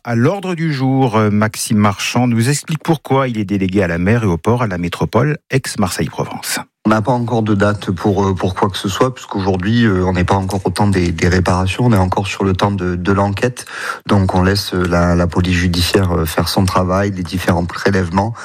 à l'ordre du jour. Maxime Marchand nous explique pourquoi il est délégué à la mer et au port à la métropole ex-Marseille-Provence. On n'a pas encore de date pour quoi que ce soit, puisqu'aujourd'hui, on n'est pas encore au temps des réparations, on est encore sur le temps de l'enquête. Donc on laisse la police judiciaire faire son travail, les différents prélèvements,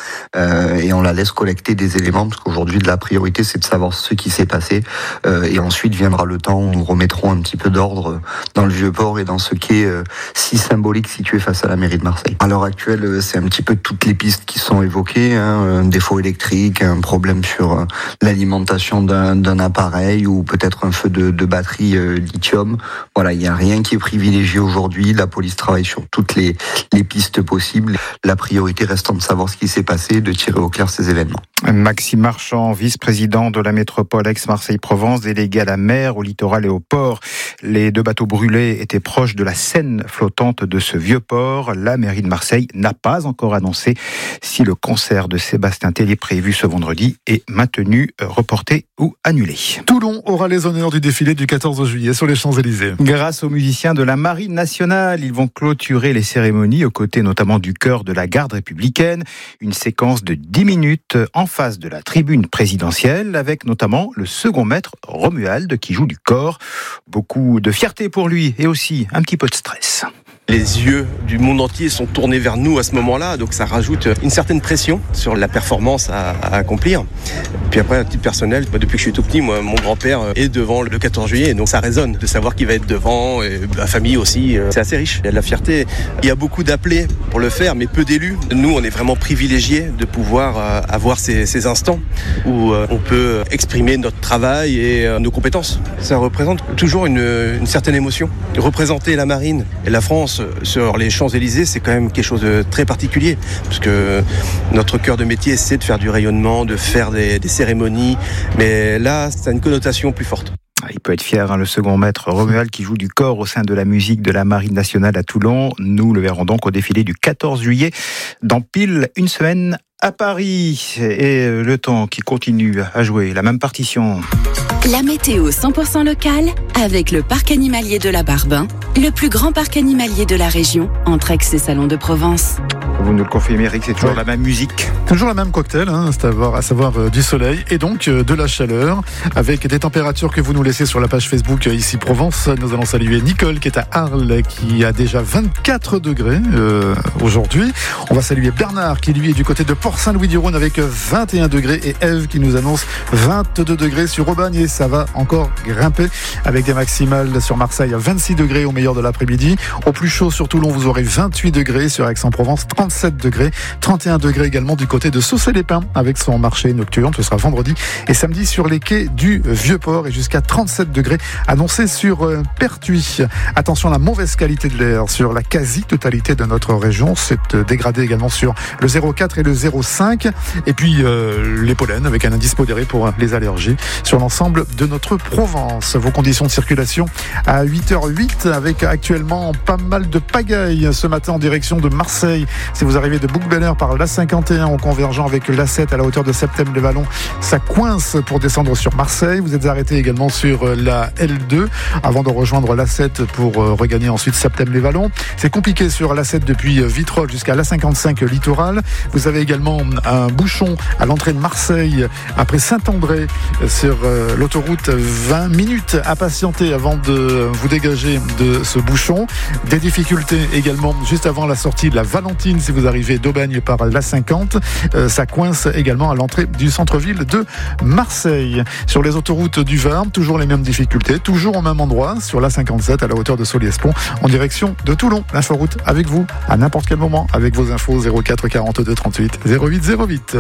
et on la laisse collecter des éléments, parce qu'aujourd'hui, la priorité, c'est de savoir ce qui s'est passé. Et ensuite viendra le temps où nous remettrons un petit peu d'ordre dans le Vieux-Port et dans ce qui est si symbolique situé face à la mairie de Marseille. À l'heure actuelle, c'est un petit peu toutes les pistes qui sont évoquées, un défaut électrique, un problème sur l'alimentation d'un appareil ou peut-être un feu de batterie lithium. Voilà, il n'y a rien qui est privilégié aujourd'hui. La police travaille sur toutes les pistes possibles. La priorité restant de savoir ce qui s'est passé, de tirer au clair ces événements. Maxime Marchand, vice-président de la métropole ex-Marseille-Provence, délégué à la mer, au littoral et au port. Les 2 bateaux brûlés étaient proches de la Seine flottante de ce vieux port. La mairie de Marseille n'a pas encore annoncé si le concert de Sébastien Tellier prévu ce vendredi est maintenu, reporté ou annulé. Toulon aura les honneurs du défilé du 14 juillet sur les Champs-Élysées. Grâce aux musiciens de la Marine nationale, ils vont clôturer les cérémonies aux côtés notamment du chœur de la garde républicaine. Une séquence de 10 minutes en face de la tribune présidentielle avec notamment le second maître Romuald qui joue du cor. Beaucoup de fierté pour lui et aussi un petit peu de stress. Les yeux du monde entier sont tournés vers nous à ce moment-là, donc ça rajoute une certaine pression sur la performance à accomplir. Puis après, à titre personnel, depuis que je suis tout petit, moi, mon grand-père est devant le 14 juillet, donc ça résonne de savoir qu'il va être devant, et ma famille aussi, c'est assez riche. Il y a de la fierté, il y a beaucoup d'appelés pour le faire, mais peu d'élus. Nous, on est vraiment privilégiés de pouvoir avoir ces instants où on peut exprimer notre travail et nos compétences. Ça représente toujours une certaine émotion. Représenter la marine et la France sur les Champs-Élysées, c'est quand même quelque chose de très particulier, parce que notre cœur de métier, c'est de faire du rayonnement, de faire des cérémonies, mais là, ça a une connotation plus forte. Il peut être fier, le second maître Romuald qui joue du cor au sein de la musique de la Marine nationale à Toulon. Nous le verrons donc au défilé du 14 juillet, dans pile une semaine à Paris. Et le temps qui continue à jouer la même partition. La météo 100% locale avec le parc animalier de la Barbin, le plus grand parc animalier de la région, entre Aix et Salon de Provence. Vous nous le confirmez, Eric, c'est toujours la même musique. Toujours la même cocktail, à savoir du soleil et donc de la chaleur, avec des températures que vous nous laissez sur la page Facebook ici Provence. Nous allons saluer Nicole qui est à Arles, qui a déjà 24 degrés aujourd'hui. On va saluer Bernard qui lui est du côté de Port-Saint-Louis-du-Rhône avec 21 degrés et Ève qui nous annonce 22 degrés sur Aubagne et ça va encore grimper avec des maximales sur Marseille à 26 degrés au meilleur de l'après-midi. Au plus chaud sur Toulon, vous aurez 28 degrés, sur Aix-en-Provence 37 degrés, 31 degrés également du côté de Saucé-les-Pins avec son marché nocturne. Ce sera vendredi et samedi sur les quais du Vieux-Port et jusqu'à 37 degrés annoncés sur Pertuis. Attention à la mauvaise qualité de l'air sur la quasi-totalité de notre région. C'est dégradé également sur le 0,4 et le 0,5. Et puis les pollens avec un indice modéré pour les allergies sur l'ensemble de notre Provence. Vos conditions de circulation à 8h08 avec actuellement pas mal de pagaille ce matin en direction de Marseille. Si vous arrivez de Bouc-Bel-Air par l'A51 en convergeant avec l'A7 à la hauteur de Septem-les-Vallons, ça coince pour descendre sur Marseille. Vous êtes arrêté également sur la L2 avant de rejoindre l'A7 pour regagner ensuite Septem-les-Vallons. C'est compliqué sur l'A7 depuis Vitrolles jusqu'à l'A55 littoral. Vous avez également un bouchon à l'entrée de Marseille après Saint-André sur l'autoroute. 20 minutes à patienter avant de vous dégager de ce bouchon. Des difficultés également juste avant la sortie de la Valentine si vous arrivez d'Aubagne par l'A50. Ça coince également à l'entrée du centre-ville de Marseille. Sur les autoroutes du Var, toujours les mêmes difficultés, toujours au même endroit, sur l'A57 à la hauteur de Soliès-Pont en direction de Toulon. L'inforoute avec vous à n'importe quel moment avec vos infos 04 42 38 08 08.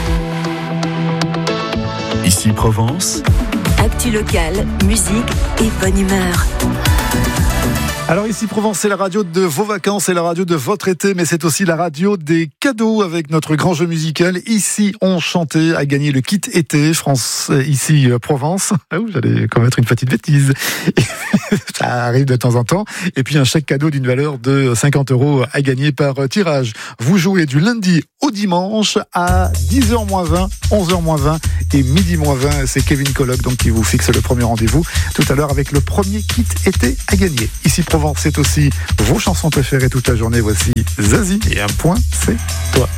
Ici Provence. Actu locale, musique et bonne humeur. Alors ici Provence, c'est la radio de vos vacances, c'est la radio de votre été, mais c'est aussi la radio des cadeaux avec notre grand jeu musical. Ici on chantait à gagner le kit été France, ici Provence. Ah oui, j'allais commettre une petite bêtise. Ça arrive de temps en temps. Et puis un chèque cadeau d'une valeur de 50 € à gagner par tirage. Vous jouez du lundi au dimanche à 10h-20, 11h-20 et midi moins 20. C'est Kevin Colloque donc qui vous fixe le premier rendez-vous tout à l'heure avec le premier kit été à gagner. Ici Provence, c'est aussi vos chansons préférées toute la journée. Voici Zazie et un point, c'est toi.